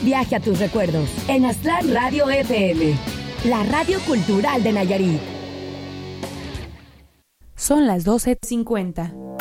Viaje a tus recuerdos en Aztlán Radio FM, la radio cultural de Nayarit. Son las 12:50.